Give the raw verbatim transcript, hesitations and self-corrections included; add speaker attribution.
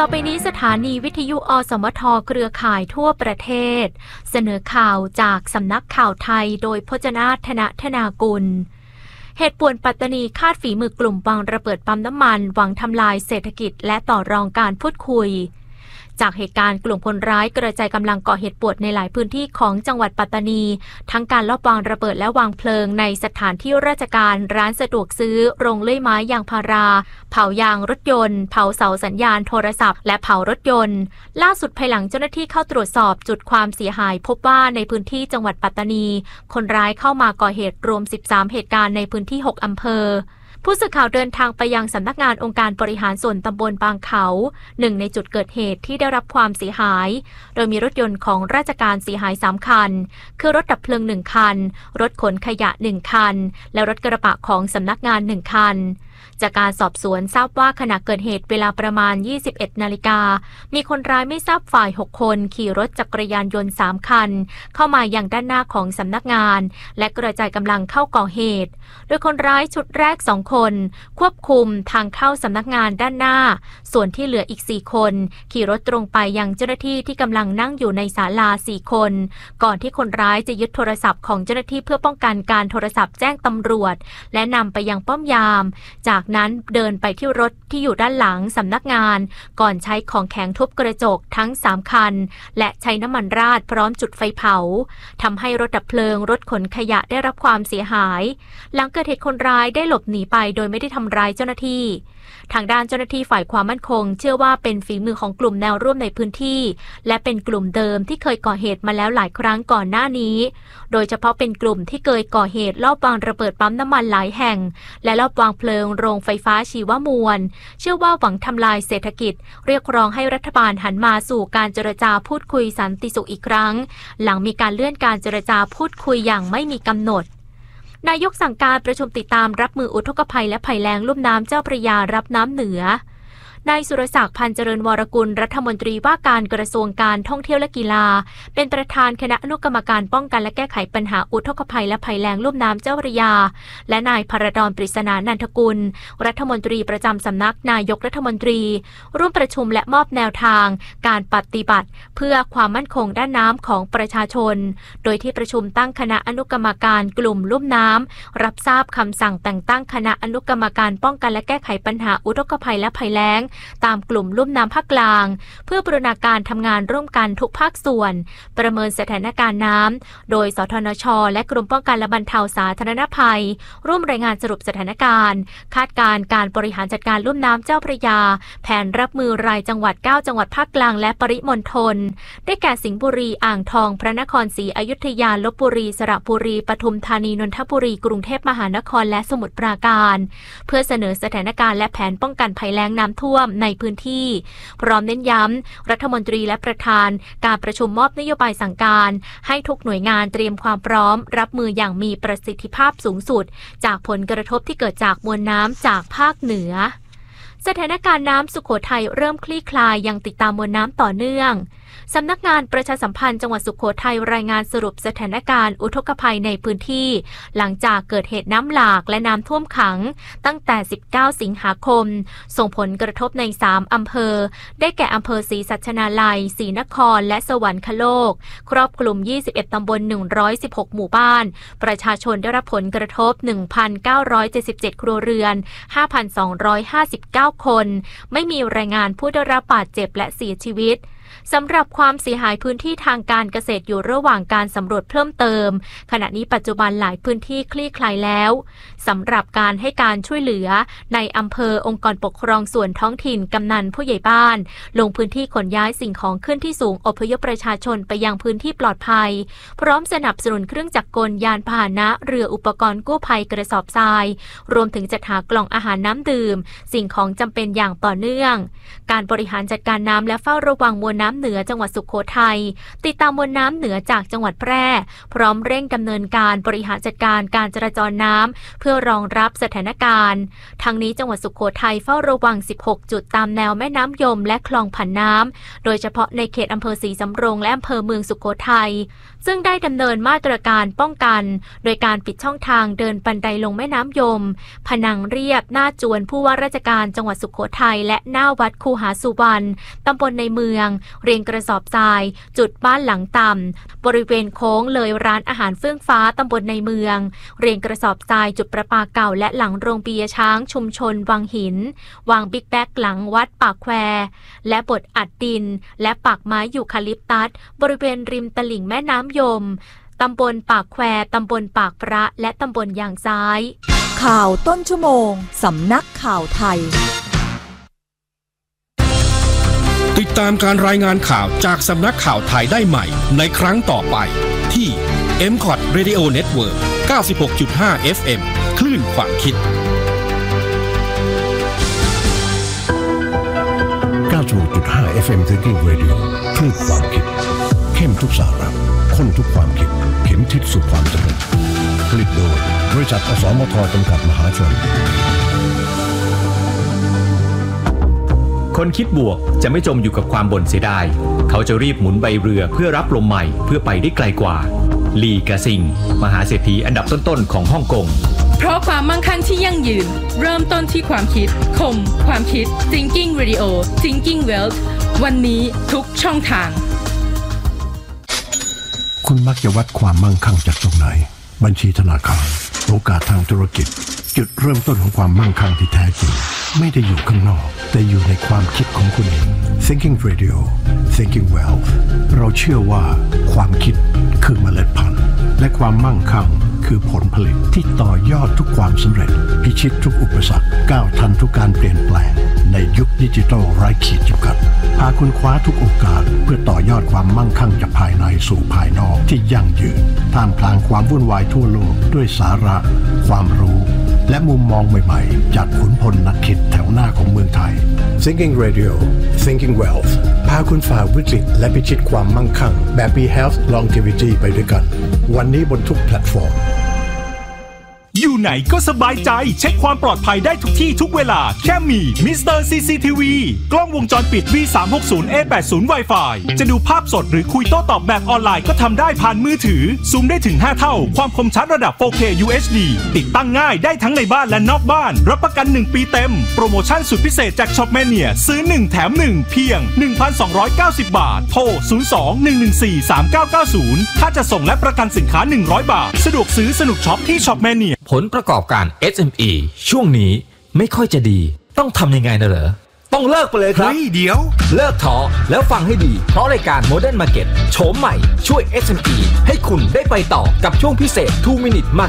Speaker 1: ต่อไปนี้สถานีวิทยุอสมทเครือข่ายทั่วประเทศเสนอข่าวจากสำนักข่าวไทยโดยพจนาธนธนากุลเหตุป่วนปัตตานีคาดฝีมือกลุ่มวางระเบิดปั๊มน้ำมันหวังทำลายเศรษฐกิจและต่อรองการพูดคุยจากเหตุการณ์กลุ่มคนร้ายกระจายกำลังก่อเหตุป่วนในหลายพื้นที่ของจังหวัดปัตตานีทั้งการลอบวางระเบิดและวางเพลิงในสถานที่ราชการร้านสะดวกซื้อโรงเลื่อยไม้ยางพาราเผายางรถยนต์เผาเสาสัญญาณโทรศัพท์และเผารถยนต์ล่าสุดภายหลังเจ้าหน้าที่เข้าตรวจสอบจุดความเสียหายพบว่าในพื้นที่จังหวัดปัตตานีคนร้ายเข้ามาก่อเหตุรวมสิบสามเหตุการณ์ในพื้นที่หกอำเภอผู้สื่อข่าวเดินทางไปยังสำนักงานองค์การบริหารส่วนตำบลบางเขาหนึ่งในจุดเกิดเหตุที่ได้รับความเสียหายโดยมีรถยนต์ของราชการเสียหายสามคันคือรถดับเพลิงหนึ่งคันรถขนขยะหนึ่งคันและรถกระบะของสำนักงานหนึ่งคันจากการสอบสวนทราบว่าขณะเกิดเหตุเวลาประมาณยี่สิบเอ็ดนาฬิกามีคนร้ายไม่ทราบฝ่ายหกคนขี่รถจักรยานยนต์สามคันเข้ามายังด้านหน้าของสำนักงานและกระจายกำลังเข้าก่อเหตุโดยคนร้ายชุดแรกสองคนควบคุมทางเข้าสำนักงานด้านหน้าส่วนที่เหลืออีกสี่คนขี่รถตรงไปยังเจ้าหน้าที่ที่กำลังนั่งอยู่ในศาลาสี่คนก่อนที่คนร้ายจะยึดโทรศัพท์ของเจ้าหน้าที่เพื่อป้องกันการโทรศัพท์แจ้งตำรวจและนำไปยังป้อมยามจากนั้นเดินไปที่รถที่อยู่ด้านหลังสำนักงานก่อนใช้ของแข็งทุบกระจกทั้งสามคันและใช้น้ำมันราดพร้อมจุดไฟเผาทำให้รถดับเพลิงรถขนขยะได้รับความเสียหายหลังเกิดเหตุคนร้ายได้หลบหนีไปโดยไม่ได้ทำร้ายเจ้าหน้าที่ทางด้านเจ้าหน้าที่ฝ่ายความมั่นคงเชื่อว่าเป็นฝีมือของกลุ่มแนวร่วมในพื้นที่และเป็นกลุ่มเดิมที่เคยก่อเหตุมาแล้วหลายครั้งก่อนหน้านี้โดยเฉพาะเป็นกลุ่มที่เคยก่อเหตุลอบวางระเบิดปั๊มน้ำมันหลายแห่งและลอบวางเพลิงโรงไฟฟ้าชีวมวลเชื่อว่าหวังทำลายเศรษฐกิจเรียกร้องให้รัฐบาลหันมาสู่การเจรจาพูดคุยสันติสุขอีกครั้งหลังมีการเลื่อนการเจรจาพูดคุยอย่างไม่มีกำหนดนายกสั่งการประชุมติดตามรับมืออุทกภัยและภัยแล้งลุ่มน้ำเจ้าพระยารับน้ำเหนือนายสุรศักดิ์พันเจริญวรกุลรัฐมนตรีว่าการกระทรวงการท่องเที่ยวและกีฬาเป็นประธานคณะอนุกรรมการป้องกันและแก้ไขปัญหาอุทกภัยและภัยแล้งลุ่มน้ำเจ้าพระยาและนายพรดรปริศนานันทกุลรัฐมนตรีประจำสำนักนายกรัฐมนตรีร่วมประชุมและมอบแนวทางการปฏิบัติเพื่อความมั่นคงด้านน้ำของประชาชนโดยที่ประชุมตั้งคณะอนุกรรมการกลุ่มลุ่มน้ำรับทราบคำสั่งแต่งตั้งคณะอนุกรรมการป้องกันและแก้ไขปัญหาอุทกภัยและภัยแล้งตามกลุ่มลุ่มน้ำภาคกลางเพื่อบูรณาการทำงานร่วมกันทุกภาคส่วนประเมินสถานการณ์น้ำโดยสทนช.และกรมป้องกันและบรรเทาสาธารณภัยร่วมรายงานสรุปสถานการณ์คาดการณ์การบริหารจัดการลุ่มน้ำเจ้าพระยาแผนรับมือรายจังหวัดเก้าจังหวัดภาคกลางและปริมณฑลได้แก่สิงห์บุรีอ่างทองพระนครศรีอยุธยาลพบุรีสระบุรีปทุมธานีนนทบุรีกรุงเทพมหานครและสมุทรปราการเพื่อเสนอสถานการณ์และแผนป้องกันภัยแล้งน้ำท่วมในพื้นที่พร้อมเน้นย้ำรัฐมนตรีและประธานการประชุมมอบนโยบายสั่งการให้ทุกหน่วยงานเตรียมความพร้อมรับมืออย่างมีประสิทธิภาพสูงสุดจากผลกระทบที่เกิดจากมวลน้ำจากภาคเหนือสถานการณ์น้ำสุโขทัยเริ่มคลี่คลายยังติดตามมวลน้ำต่อเนื่องสำนักงานประชาสัมพันธ์จังหวัดสุโขทัยรายงานสรุปสถานการณ์อุทกภัยในพื้นที่หลังจากเกิดเหตุน้ำหลากและน้ำท่วมขังตั้งแต่สิบเก้าสิงหาคมส่งผลกระทบในสามอำเภอได้แก่อำเภอศรีสัชนาลัยศรีนครและสวรรคโลกครอบคลุมยี่สิบเอ็ดตำบลหนึ่งร้อยสิบหกหมู่บ้านประชาชนได้รับผลกระทบ หนึ่งพันเก้าร้อยเจ็ดสิบเจ็ด ครัวเรือน ห้าพันสองร้อยห้าสิบเก้า คนไม่มีรายงานผู้ได้รับบาดเจ็บและเสียชีวิตสำหรับความเสียหายพื้นที่ทางการเกษตรอยู่ระหว่างการสำรวจเพิ่มเติมขณะนี้ปัจจุบันหลายพื้นที่คลี่คลายแล้วสำหรับการให้การช่วยเหลือในอำเภอองค์กรปกครองส่วนท้องถิ่นกำนันผู้ใหญ่บ้านลงพื้นที่ขนย้ายสิ่งของขึ้นที่สูงอพยพประชาชนไปยังพื้นที่ปลอดภัยพร้อมสนับสนุนเครื่องจักรกลยานพาหนะเรืออุปกรณ์กู้ภัยกระสอบทรายรวมถึงจัดหากล่องอาหารน้ำดื่มสิ่งของจำเป็นอย่างต่อเนื่องการบริหารจัดการน้ำและเฝ้าระวังมวลน้ำเหนือจังหวัดสุโขทัยติดตามมวลน้ำเหนือจากจังหวัดแพร่พร้อมเร่งดำเนินการบริหารจัดการการจราจรน้ำเพื่อรองรับสถานการณ์ทั้งนี้จังหวัดสุโขทัยเฝ้าระวังสิบหกจุดตามแนวแม่น้ำยมและคลองผันน้ำโดยเฉพาะในเขตอำเภอศรีสำโรงและอำเภอเมืองสุโขทัยซึ่งได้ดำเนินมาตรการป้องกันโดยการปิดช่องทางเดินบันไดลงแม่น้ำยมผนังเรียบหน้าจวนผู้ว่าราชการจังหวัดสุโขทัยและหน้าวัดคูหาสุวรรณตำบลในเมืองเรียงกระสอบทรายจุดบ้านหลังต่ำบริเวณโค้งเลยร้านอาหารเฟื่องฟ้าตำบลในเมืองเรียงกระสอบทรายจุดประปาเก่าและหลังโรงปียช้างชุมชนวังหินวางบิ๊กแบ็กหลังวัดปากแควและบดอัดดินและปากไม้ยูคาลิปตัสบริเวณริมตลิ่งแม่น้ำยมตำบลปากแควตำบลปากพระและตำบลยางซ้าย
Speaker 2: ข่าวต้นชั่วโมงสำนักข่าวไทย
Speaker 3: ติดตามการรายงานข่าวจากสำนักข่าวไทยได้ใหม่ในครั้งต่อไปที่ เอ็ม คอท Radio Network เก้าสิบหกจุดห้า เอฟ เอ็ม คลื่นความคิด
Speaker 4: เก้าสิบหกจุดห้า เอฟ เอ็ม Thinking Radio คลื่นความคิดเข้มทุกสาระข้นทุกความคิดเข็มทิศสู่ความสำเร็จผลิตโดยบริษัทอสมทจำกัดมหาชน
Speaker 5: คนคิดบวกจะไม่จมอยู่กับความบ่นเสียดายเขาจะรีบหมุนใบเรือเพื่อรับลมใหม่เพื่อไปได้ไกลกว่าลีกาซิงมหาเศรษฐีอันดับต้นๆของฮ่องกง
Speaker 6: เพราะความมั่งคั่งที่ยั่งยืนเริ่มต้นที่ความคิดคมความคิด Thinking Radio Thinking Wealth วันนี้ทุกช่องทาง
Speaker 4: คุณมักจะวัดความมั่งคั่งจากตรงไหนบัญชีธนาคารโอกาสทางธุรกิจจุดเริ่มต้นของความมั่งคั่งที่แท้จริงไม่ได้อยู่ข้างนอกแต่อยู่ในความคิดของคุณเอง Thinking Radio Thinking Wealth เราเชื่อว่าความคิดคือเมล็ดพันธุ์และความมั่งคั่งคือผลผลิตที่ต่อยอดทุกความสำเร็จพิชิตทุกอุปสรรคก้าวทันทุกการเปลี่ยนแปลงในยุคดิจิทัลไร้ขีดจำกัดพาคุณคว้าทุกโอกาสเพื่อต่อยอดความมั่งคั่งจากภายในสู่ภายนอกที่ยั่งยืนท่ามกลางความวุ่นวายทั่วโลกด้วยสาระความรู้และมุมมองใหม่ๆจากขุนพลนักคิดแถวหน้าของเมืองไทย Thinking Radio Thinking Wealth พาคุณฝ่าวิกฤตและพิชิตความมั่งคั่งแบบ Be Health Longevity ไปด้วยกันวันนี้บนทุกแพลตฟอร์ม
Speaker 7: อยู่ไหนก็สบายใจเช็คความปลอดภัยได้ทุกที่ทุกเวลาแค่มี มิสเตอร์ ซี ซี ที วี กล้องวงจรปิด วี สามหกศูนย์ เอ แปดสิบ Wi-Fi จะดูภาพสดหรือคุยโต้ตอบแบบออนไลน์ก็ทำได้ผ่านมือถือซูมได้ถึงห้าเท่าความคมชัดระดับ โฟร์เค ยู เอช ดี ติดตั้งง่ายได้ทั้งในบ้านและนอกบ้านรับประกันหนึ่งปีเต็มโปรโมชั่นสุดพิเศษจาก Shopmania ซื้อหนึ่งแถมหนึ่งเพียง หนึ่งพันสองร้อยเก้าสิบ บาทโทรศูนย์ สอง หนึ่ง หนึ่ง สี่ สาม เก้า เก้า ศูนย์ถ้าจะส่งและประกันสินค้าหนึ่งร้อยบาทสะดวกซื้อสนุกช็อปที่ Shopmania
Speaker 8: ผลประกอบการเอส เอ็ม อี ช่วงนี้ไม่ค่อยจะดีต้องทำยังไงนะเหรอต้องเลิกไปเลยครับเฮ้ยเดี๋ยวเลิกท้อแล้วฟังให้ดีเพราะรายการ Modern Market โฉมใหม่ช่วย เอส เอ็ม อี ให้คุณได้ไปต่อกับช่วงพิเศษ two minute market